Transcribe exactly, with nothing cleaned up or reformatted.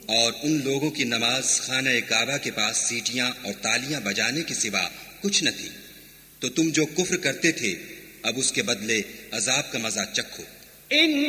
और उन लोगों की नमाज खाना काबा के पास सीटियां और तालियां बजाने के सिवा कुछ न थी। तो तुम जो कुफ्र करते थे अब उसके बदले अजाब का मजा चखो।